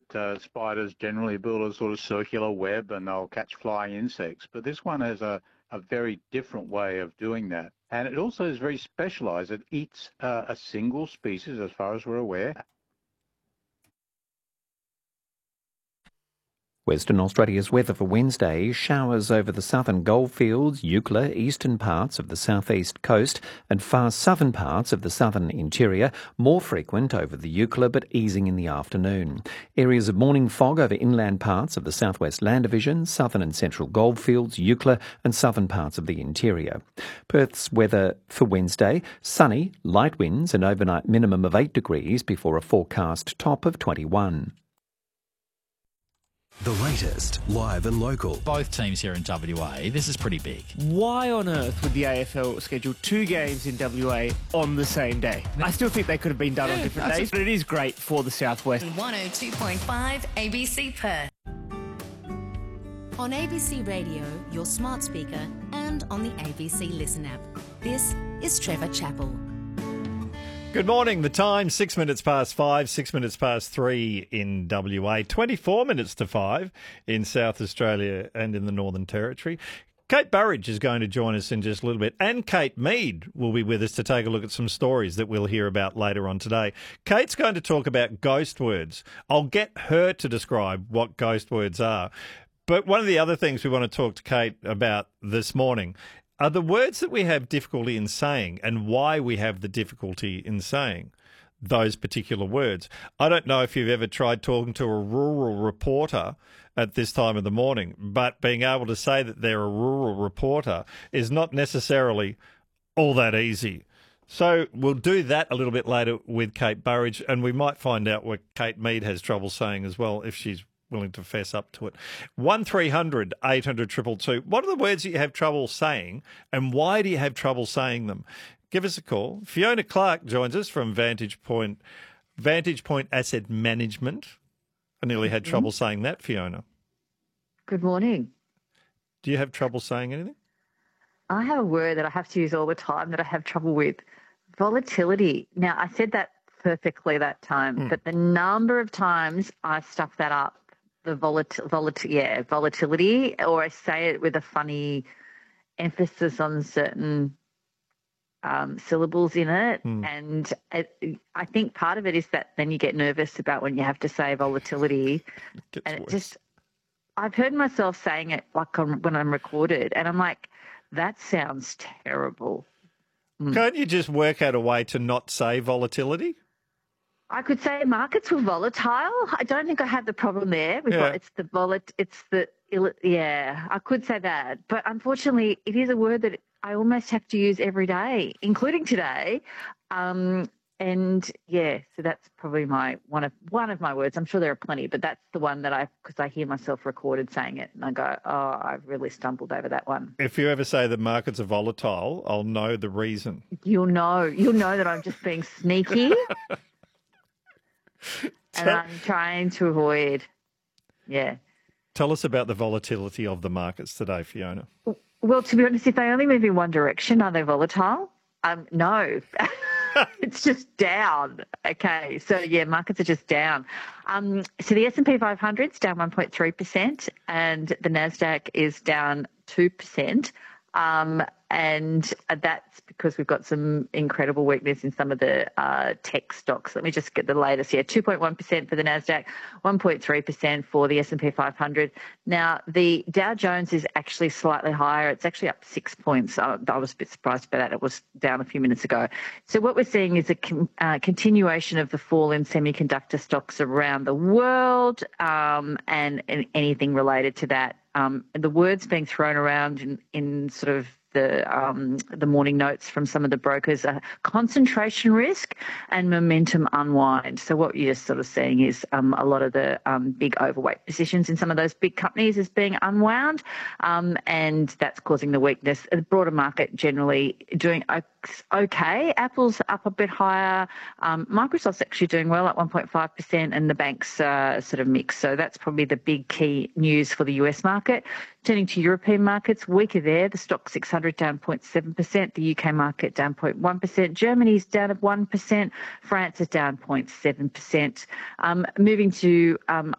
spiders generally build a sort of circular web and they'll catch flying insects, but this one has a very different way of doing that. And it also is very specialised. It eats a single species, as far as we're aware. Western Australia's weather for Wednesday: showers over the southern goldfields, Eucla, eastern parts of the southeast coast and far southern parts of the southern interior, more frequent over the Eucla but easing in the afternoon. Areas of morning fog over inland parts of the southwest land division, southern and central goldfields, Eucla and southern parts of the interior. Perth's weather for Wednesday: sunny, light winds and overnight minimum of 8 degrees before a forecast top of 21. The latest, live and local. Both teams here in WA, this is pretty big. Why on earth would the AFL schedule 2 games in WA on the same day? I still think they could have been done on different days, but it is great for the Southwest. 102.5 ABC Perth. On ABC Radio, your smart speaker, and on the ABC Listen app. This is Trevor Chappell. Good morning. The time, 6 minutes past 5, 6 minutes past 3 in WA, 24 minutes to 5 in South Australia and in the Northern Territory. Kate Burridge is going to join us in just a little bit, and Kate Mead will be with us to take a look at some stories that we'll hear about later on today. Kate's going to talk about ghost words. I'll get her to describe what ghost words are. But one of the other things we want to talk to Kate about this morning are the words that we have difficulty in saying and why we have the difficulty in saying those particular words. I don't know if you've ever tried talking to a rural reporter at this time of the morning, but being able to say that they're a rural reporter is not necessarily all that easy. So we'll do that a little bit later with Kate Burridge, and we might find out what Kate Mead has trouble saying as well if she's willing to fess up to it. 1300 800 222. What are the words that you have trouble saying, and why do you have trouble saying them? Give us a call. Fiona Clark joins us from Vantage Point Asset Management. I nearly had trouble saying that, Fiona. Good morning. Do you have trouble saying anything? I have a word that I have to use all the time that I have trouble with. Volatility. Now, I said that perfectly that time, but the number of times I stuff that up, the volatility, or I say it with a funny emphasis on certain syllables in it. And I think part of it is that then you get nervous about when you have to say volatility. And it just, I've heard myself saying it like when I'm recorded, and I'm like, that sounds terrible. Can't you just work out a way to not say volatility? I could say markets were volatile. I don't think I have the problem there. I could say that. But unfortunately, it is a word that I almost have to use every day, including today. So that's probably one of my words. I'm sure there are plenty, but that's the one that because I hear myself recorded saying it and I go, oh, I've really stumbled over that one. If you ever say the markets are volatile, I'll know the reason. You'll know that I'm just being sneaky. And I'm trying to avoid, Tell us about the volatility of the markets today, Fiona. Well, to be honest, if they only move in one direction, are they volatile? No. It's just down. Okay, so markets are just down. So the S&P 500 is down 1.3% and the NASDAQ is down 2%. And that's because we've got some incredible weakness in some of the tech stocks. Let me just get the latest here. 2.1% for the NASDAQ, 1.3% for the S&P 500. Now, the Dow Jones is actually slightly higher. It's actually up 6 points. I was a bit surprised by that. It was down a few minutes ago. So what we're seeing is a continuation of the fall in semiconductor stocks around the world and anything related to that. The words being thrown around in sort of the morning notes from some of the brokers are concentration risk and momentum unwind. So what you're sort of seeing is a lot of the big overweight positions in some of those big companies is being unwound, and that's causing the weakness. The broader market generally doing okay. Apple's up a bit higher. Microsoft's actually doing well at 1.5%, and the banks sort of mixed. So that's probably the big key news for the US market. Turning to European markets, weaker there. The stock 600 down 0.7%. The UK market down 0.1%. Germany's down at 1%. France is down 0.7%. Moving to